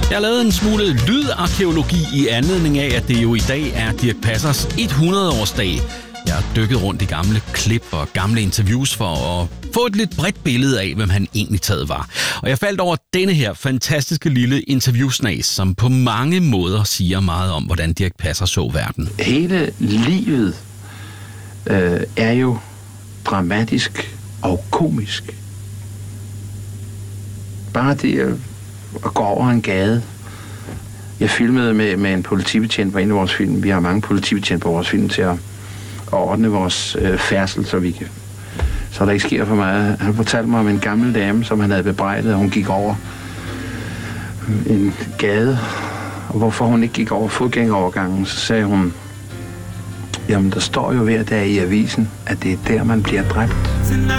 Jeg har lavet en smule lydarkæologi i anledning af, at det jo i dag er Dirch Passers 100-årsdag. Jeg har dykket rundt i gamle klip og gamle interviews for at få et lidt bredt billede af, hvem han egentlig taget var. Og jeg faldt over denne her fantastiske lille interviewsnas, som på mange måder siger meget om, hvordan Dirch Passer så verden. Hele livet er jo dramatisk og komisk. Bare det at gå over en gade. Jeg filmede med en politibetjent på en af vores film. Vi har mange politibetjente på vores film til at ordne vores færdsel, så der ikke sker for meget. Han fortalte mig om en gammel dame, som han havde bebrejdet, og hun gik over en gade. Og hvorfor hun ikke gik over fodgængerovergangen, så sagde hun, jamen der står jo hver dag i avisen, at det er der, man bliver dræbt.